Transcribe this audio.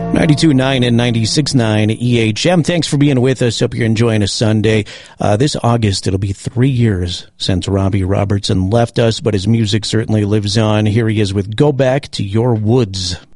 92.9 and 96.9 EHM. Thanks for being with us. Hope you're enjoying a Sunday. This August, it'll be 3 years since Robbie Robertson left us, but his music certainly lives on. Here he is with Go Back to Your Woods.